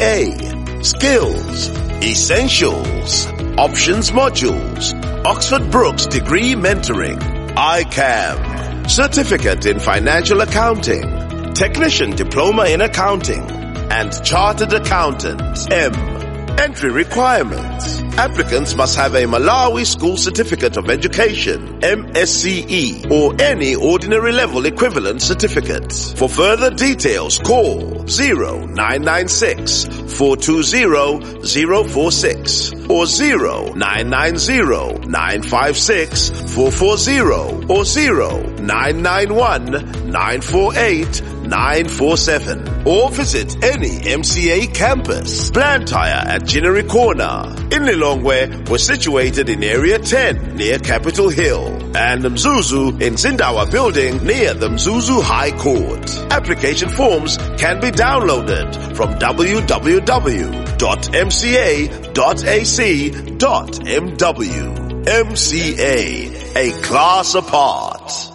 MCA. Skills, Essentials, Options Modules, Oxford Brookes Degree Mentoring, ICAM, Certificate in Financial Accounting, Technician Diploma in Accounting, and Chartered Accountant, M. Entry requirements. Applicants must have a Malawi School Certificate of Education, MSCE, or any ordinary level equivalent certificate. For further details, call 0996 420 046 or 0990 956 440 or 0991 948 947, or visit any MCA campus. Blantyre at Ginnery Corner. In Lilongwe, we're situated in Area 10 near Capitol Hill, and Mzuzu in Zindawa Building near the Mzuzu High Court. Application forms can be downloaded from www.mca.ac.mw. MCA, a class apart.